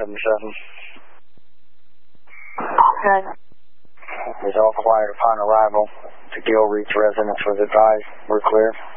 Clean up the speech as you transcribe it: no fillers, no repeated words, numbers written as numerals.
577. Good. Resolve quiet upon arrival. The Gill Reach residence was advised. We're clear.